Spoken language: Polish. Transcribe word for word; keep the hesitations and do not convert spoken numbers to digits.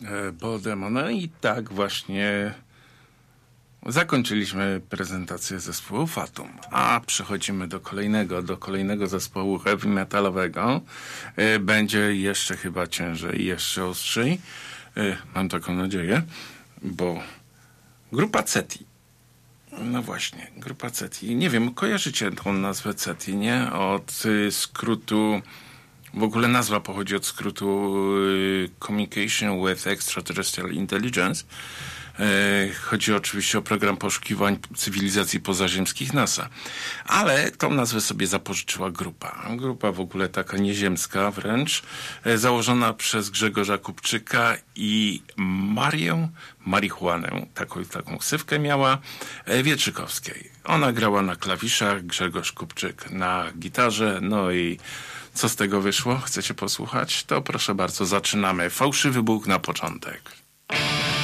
Bodemo. No i tak właśnie zakończyliśmy prezentację zespołu Fatum, a przechodzimy do kolejnego, do kolejnego zespołu heavy metalowego. Będzie jeszcze chyba ciężej, jeszcze ostrzej. Mam taką nadzieję, bo grupa Ceti. No właśnie, grupa Ceti. Nie wiem, kojarzycie tą nazwę Ceti, nie? Od y, skrótu, w ogóle nazwa pochodzi od skrótu y, Communication with Extraterrestrial Intelligence. Chodzi oczywiście o program poszukiwań cywilizacji pozaziemskich NASA. Ale tą nazwę sobie zapożyczyła grupa. Grupa w ogóle taka nieziemska wręcz, założona przez Grzegorza Kupczyka i Marię, marihuanę, taką, taką ksywkę miała, Wietrzykowskiej. Ona grała na klawiszach, Grzegorz Kupczyk na gitarze, no i co z tego wyszło? Chcecie posłuchać? To proszę bardzo, zaczynamy. Fałszywy Bóg na początek.